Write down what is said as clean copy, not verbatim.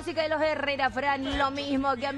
música de los Herrera, Fran, lo mismo que a